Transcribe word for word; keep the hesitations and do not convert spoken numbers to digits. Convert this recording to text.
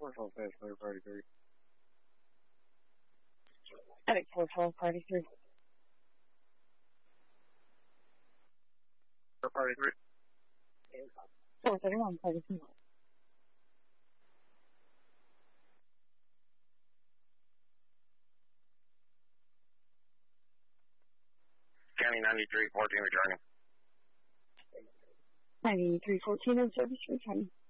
four twelve, clear party three. Attic four twelve, party three. Clear party three. four thirty-one, party three. County ninety-three fourteen returning. ninety-three fourteen in service returning.